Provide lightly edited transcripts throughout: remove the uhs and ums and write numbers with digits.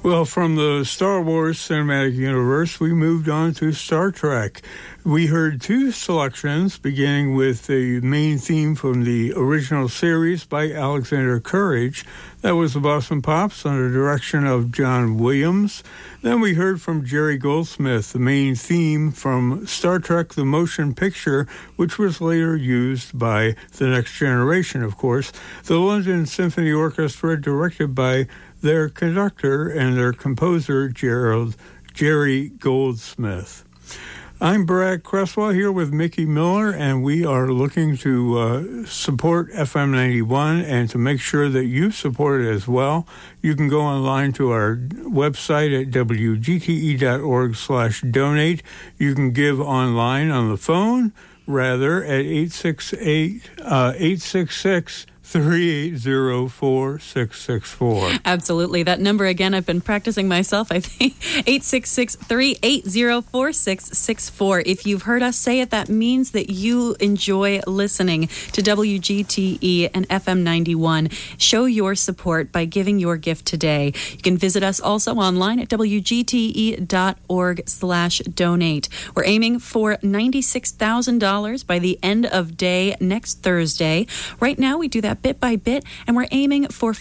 Well, from the Star Wars cinematic universe, we moved on to Star Trek. We heard two selections, beginning with the main theme from the original series by Alexander Courage. That was the Boston Pops under direction of John Williams. Then we heard from Jerry Goldsmith, the main theme from Star Trek The Motion Picture, which was later used by The Next Generation, of course. The London Symphony Orchestra, directed by their conductor and their composer, Jerry Goldsmith. I'm Brad Cresswell here with Mickey Miller, and we are looking to support FM 91 and to make sure that you support it as well. You can go online to our website at wgte.org/donate. You can give online on the phone, rather, at 866 380-4664. Absolutely. That number, again, I've been practicing myself, I think, 866-380-4664. If you've heard us say it, that means that you enjoy listening to WGTE and FM 91. Show your support by giving your gift today. You can visit us also online at wgte.org/donate. We're aiming for $96,000 by the end of day next Thursday. Right now, we do that bit by bit, and we're aiming for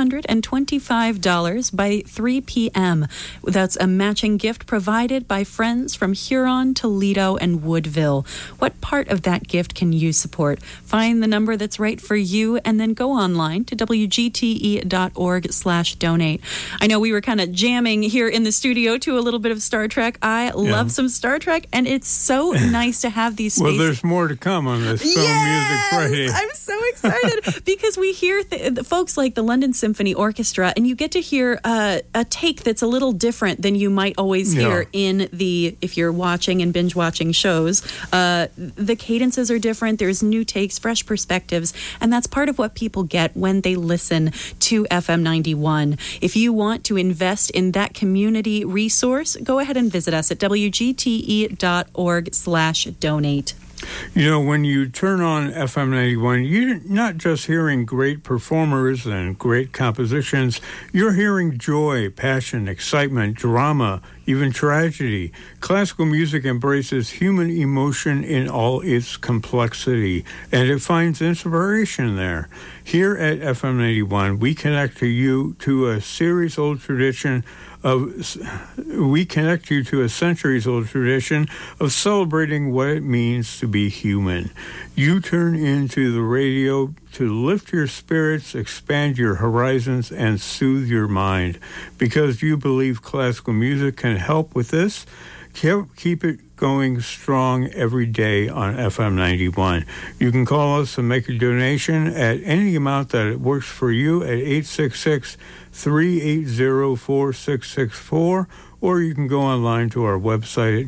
$525 by 3 p.m. That's a matching gift provided by friends from Huron, Toledo, and Woodville. What part of that gift can you support? Find the number that's right for you, and then go online to wgte.org/donate. I know we were kind of jamming here in the studio to a little bit of Star Trek. I love some Star Trek, and it's so nice to have these spaces. Well, there's more to come on this Film Music Friday. I'm so excited because we hear folks like the London Symphony Orchestra, and you get to hear a take that's a little different than you might always hear if you're watching and binge watching shows. The cadences are different. There's new takes, fresh perspectives, and that's part of what people get when they listen to FM 91. If you want to invest in that community resource, go ahead and visit us at wgte.org/donate. You know, when you turn on FM 91, you're not just hearing great performers and great compositions. You're hearing joy, passion, excitement, drama, even tragedy. Classical music embraces human emotion in all its complexity, and it finds inspiration there. Here at FM 91, we connect you to a centuries-old tradition of celebrating what it means to be human. You turn into the radio to lift your spirits, expand your horizons, and soothe your mind. Because you believe classical music can help with this, keep it going strong every day on FM 91. You can call us and make a donation at any amount that it works for you at 866-380-4664, or you can go online to our website at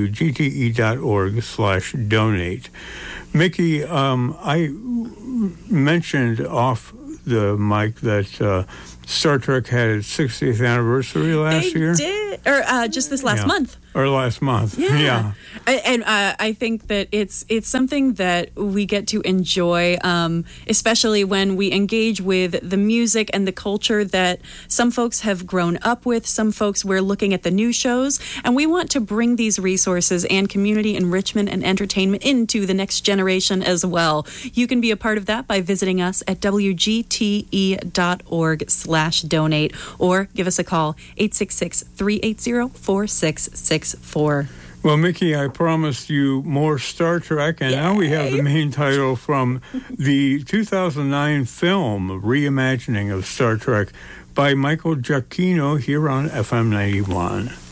wgte.org/donate. Mickey, I mentioned off the mic that Star Trek had its 60th anniversary last year. It did, or just this last month. Or last month, yeah. And I think that it's something that we get to enjoy, especially when we engage with the music and the culture that some folks have grown up with. Some folks, we're looking at the new shows, and we want to bring these resources and community enrichment and entertainment into the next generation as well. You can be a part of that by visiting us at wgte.org/donate, or give us a call, 866-380-4664. Well, Mickey, I promised you more Star Trek, and now we have the main title from the 2009 film Reimagining of Star Trek by Michael Giacchino here on FM 91.